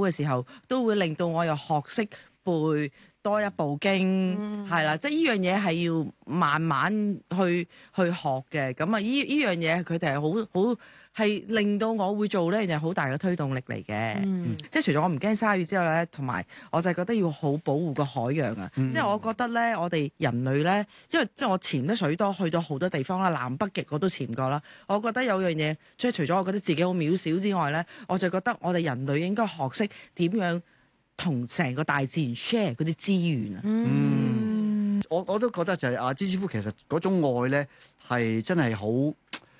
嘅時候，都會令到我又學識背多一部經，係啦，即係呢樣嘢係要慢慢去學嘅。咁啊，呢樣嘢佢哋係好係令到我會做呢樣嘢好大嘅推動力嚟嘅。即係除咗我唔驚鯊魚之外咧，同埋我就係覺得要好保護個海洋啊。即係我覺得咧，我哋人類咧，因為即係我潛得水多，去到好多地方啦，南北極我都潛過啦。我覺得有樣嘢，即係除咗我覺得自己好渺小之外咧，我就覺得我哋人類應該學識點樣同成個大自然 share 嗰啲資源啊！ 我都覺得就係阿朱師傅其實嗰種愛咧係真係好無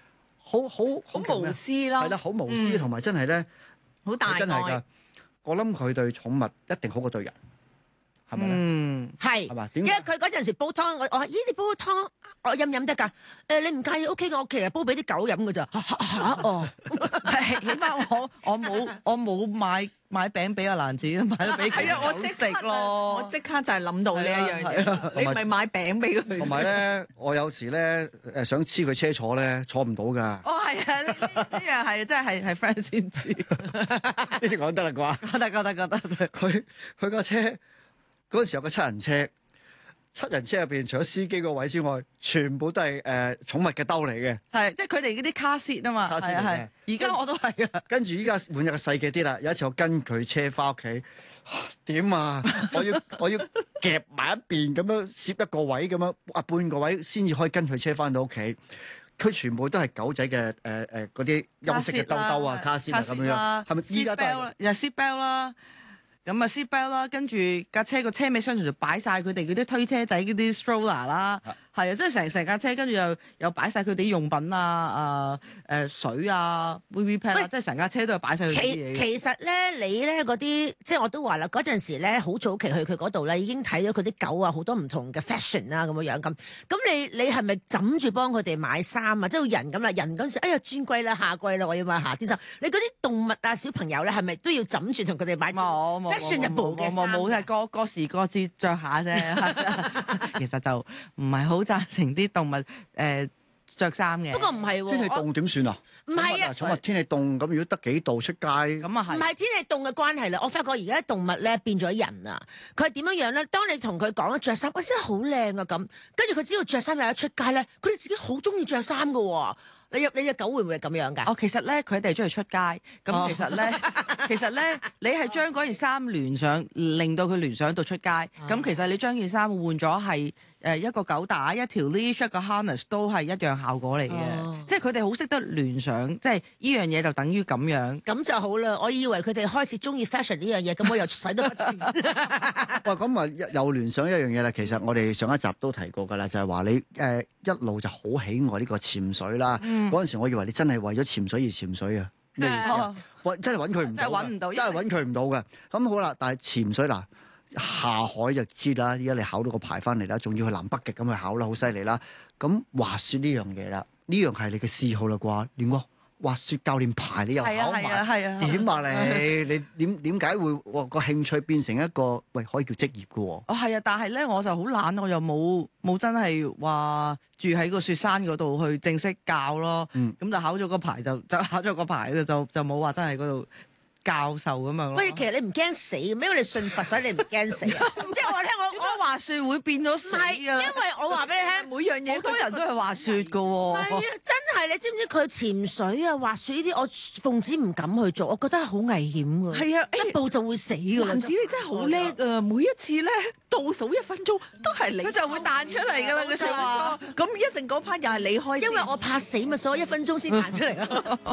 私咯， 係啦，好無私同埋真係咧好大愛。 真係㗎，我諗佢對寵物一定好過對人，係咪咧？ 係嘛？ 因為佢嗰陣時煲湯，我話：咦，你煲湯我飲得㗎？你唔介意 OK 嘅，我其實煲俾啲狗飲㗎咋嚇哦。 起碼我冇買餅俾阿蘭子，買咗俾佢我即食咯。 我即刻就係諗到呢一樣嘢，你咪買餅俾佢。 同埋咧，我有時咧想黐佢車坐咧，坐唔到㗎。 哦，係啊，呢樣係真係 friend 先知。 呢啲講得啦啩？ 覺得。 佢架車嗰陣時有個七人車入邊，除咗司機個位之外，全部都係寵物嘅兜嚟嘅。 係，即係佢哋嗰啲卡士啊嘛。 卡士嚟嘅。 而家我都係啊。 跟住依家換咗個細嘅啲啦。有一次我跟佢車翻屋企，點啊？我要夾埋一邊咁樣攝一個位咁樣半個位先至可以跟佢車翻到屋企。佢全部都係狗仔嘅嗰啲休息嘅兜兜啊、卡士啊咁樣。係咪依家都係？ 又 seat belt 啦。咁啊 seat belt 啦，跟住架車個車尾箱就擺晒佢哋嗰啲推車仔嗰啲 stroller 啦，係啊，即係成架車，跟住又擺晒佢哋啲用品啊、水啊、baby pad 啊，即係成架車都係擺晒佢啲嘢。 其實咧，你咧嗰啲即係我都話啦，嗰陣時咧好早期去佢嗰度咧，已經睇咗佢啲狗啊好多唔同嘅 fashion 啊咁樣咁。咁你係咪枕住幫佢哋買衫啊？即係人咁啦，人嗰陣時哎呀轉季啦，夏季啦，我要買夏天衫。你嗰啲動物啊小朋友咧，係咪都要枕住同佢哋買？ 冇 fashionable 嘅衫， 冇係各時各節着下啫。其實就唔係好贊成啲動物着衫嘅。 不過唔係喎， 天氣凍點算啊？ 唔係啊， 寵物天氣凍咁，如果得幾度出街， 咁啊係。 唔係天氣凍嘅關係啦，我發覺而家動物咧變咗人啊！佢係點樣咧？當你同佢講着衫，哇真係好靚啊咁，跟住佢只要着衫有得出街咧，佢哋自己好中意着衫噶喎。你隻狗會唔會咁樣㗎？ 其實咧佢哋中意出街，咁其實咧，你係將嗰件衫聯想，令到佢聯想到出街。咁其實你將件衫換咗係一個狗帶、一條 leash、一個 harness 都係一樣效果嚟嘅。即係佢哋好識得聯想，即係呢樣嘢就等於咁樣。 咁就好啦。我以為佢哋開始中意 fashion 呢樣嘢，咁我又使多筆錢。 哇！咁啊又聯想一樣嘢啦。其實我哋上一集都提過㗎啦，就係話你一路就好喜愛呢個潛水啦。嗰陣時我以為你真係為咗潛水而潛水啊！咩意思啊？真係揾佢唔到， 真係揾唔到， 真係揾佢唔到嘅。咁好啦，但係潛水嗱下海就知啦。依家你考到個牌翻嚟啦，仲要去南北極咁去考啦，好犀利啦。咁滑雪呢樣嘢啦，呢樣係你嘅嗜好啦啩？連個滑雪教練牌你又考埋，點啊你點解會個興趣變成一個可以叫職業嘅喎？ 係啊，但係咧我就好懶，我又冇真係話住喺個雪山嗰度去正式教咯。咁就考咗個牌就考咗個牌就冇話真係嗰度教授咁樣咯。 喂，其實你唔驚死嘅咩？因為你信佛，所以你唔驚死啊！即係我聽我滑雪會變咗死啊！ 因為我話俾你聽， 每樣嘢好多人都係滑雪㗎喎。 係啊，真係你知唔知佢潛水啊、滑雪呢啲，我奉旨唔敢去做，我覺得係好危險㗎。 係啊， 一步就會死㗎啦。 蘭子你真係好叻啊！每一次咧倒數1分鐘都係你， 佢就會彈出嚟㗎啦。佢説話咁一陣嗰 part 又係你開， 因為我怕死嘛，所以1分鐘先彈出嚟啊。